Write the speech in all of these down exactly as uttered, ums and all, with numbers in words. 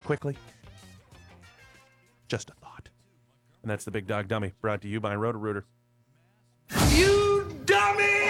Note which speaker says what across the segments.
Speaker 1: quickly? Just a thought. And that's the Big Dog Dummy, brought to you by Roto-Rooter.
Speaker 2: You dummy!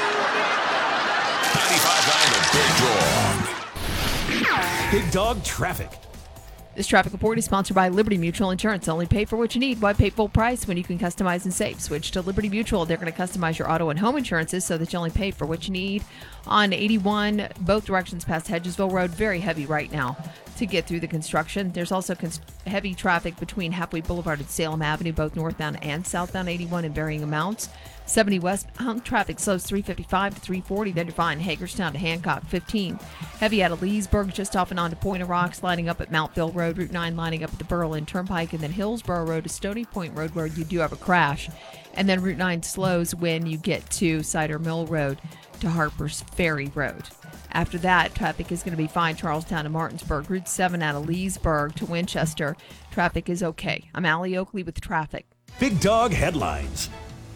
Speaker 3: ninety-five point nine The Big Dog.
Speaker 4: Big Dog Traffic.
Speaker 5: This traffic report is sponsored by Liberty Mutual Insurance. Only pay for what you need. Why pay full price when you can customize and save? Switch to Liberty Mutual. They're going to customize your auto and home insurances so that you only pay for what you need. On eighty-one, both directions past Hedgesville Road, very heavy right now to get through the construction. There's also cons- heavy traffic between Halfway Boulevard and Salem Avenue, both northbound and southbound eighty-one in varying amounts. seventy westbound traffic slows three fifty-five to three forty, then you're fine Hagerstown to Hancock fifteen. Heavy out of Leesburg, just off and on to Point of Rocks, lining up at Mountville Road, Route nine lining up at the Berlin Turnpike, and then Hillsborough Road to Stony Point Road where you do have a crash. And then Route nine slows when you get to Cider Mill Road to Harper's Ferry Road. After that, traffic is going to be fine Charlestown to Martinsburg. Route seven out of Leesburg to Winchester. Traffic is okay. I'm Allie Oakley with traffic.
Speaker 4: Big Dog Headlines.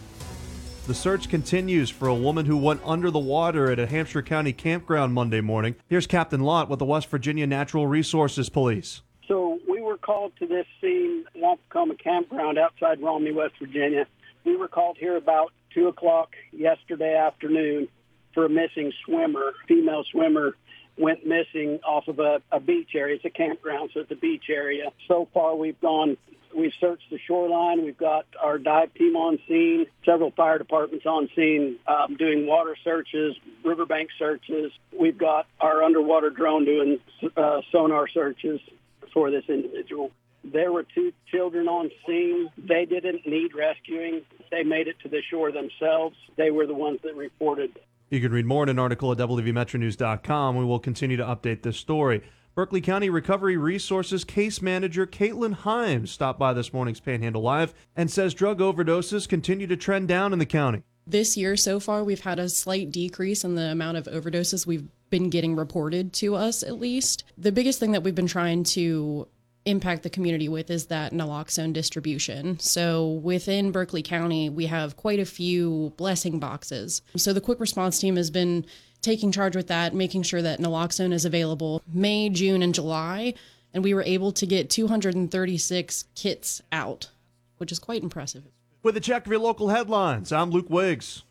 Speaker 6: The search continues for a woman who went under the water at a Hampshire County campground Monday morning. Here's Captain Lott with the West Virginia Natural Resources Police.
Speaker 7: So we were called to this scene, Wampakoma Campground outside Romney, West Virginia. We were called here about two o'clock yesterday afternoon for a missing swimmer. Female swimmer went missing off of a, a beach area. It's a campground, so it's a beach area. So far, we've gone, we've searched the shoreline. We've got our dive team on scene, several fire departments on scene um, doing water searches, riverbank searches. We've got our underwater drone doing uh, sonar searches for this individual. There were two children on scene. They didn't need rescuing. They made it to the shore themselves. They were the ones that reported.
Speaker 6: You can read more in an article at W V Metro News dot com. We will continue to update this story. Berkeley County Recovery Resources case manager Caitlin Himes stopped by this morning's Panhandle Live and says drug overdoses continue to trend down in the county.
Speaker 8: This year so far, we've had a slight decrease in the amount of overdoses we've been getting reported to us, at least. The biggest thing that we've been trying to impact the community with is that naloxone distribution. So within Berkeley County, we have quite a few blessing boxes. So the quick response team has been taking charge with that, making sure that naloxone is available May, June, and July. And we were able to get two hundred thirty-six kits out, which is quite impressive.
Speaker 6: With a check of your local headlines, I'm Luke Wiggs.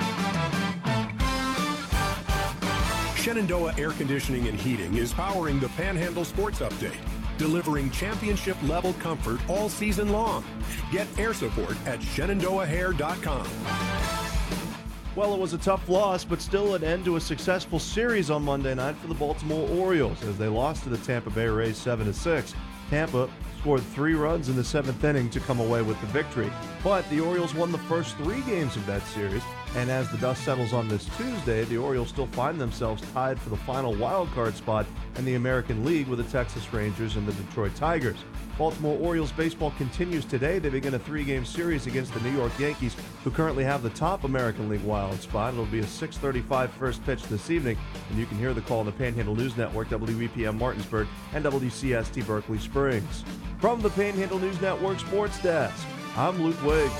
Speaker 3: Shenandoah Air Conditioning and Heating is powering the Panhandle Sports Update, delivering championship-level comfort all season long. Get air support at Shenandoah Hair dot com.
Speaker 6: Well, it was a tough loss, but still an end to a successful series on Monday night for the Baltimore Orioles as they lost to the Tampa Bay Rays seven to six. Tampa scored three runs in the seventh inning to come away with the victory. But the Orioles won the first three games of that series, and as the dust settles on this Tuesday, the Orioles still find themselves tied for the final wild card spot in the American League with the Texas Rangers and the Detroit Tigers. Baltimore Orioles baseball continues today. They begin a three-game series against the New York Yankees, who currently have the top American League wild spot. It'll be a six thirty-five first pitch this evening, and you can hear the call on the Panhandle News Network, W E P M Martinsburg, and W C S T Berkeley Springs. From the Panhandle News Network Sports Desk, I'm Luke Wiggs.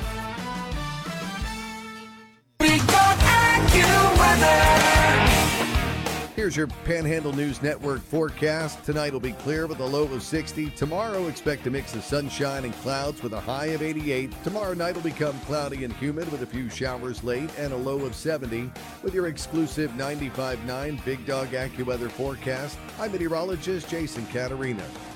Speaker 9: Here's your Panhandle News Network forecast. Tonight will be clear with a low of sixty. Tomorrow, expect a mix of sunshine and clouds with a high of eighty-eight. Tomorrow night will become cloudy and humid with a few showers late and a low of seventy. With your exclusive ninety-five point nine Big Dog AccuWeather forecast, I'm meteorologist Jason Caterina.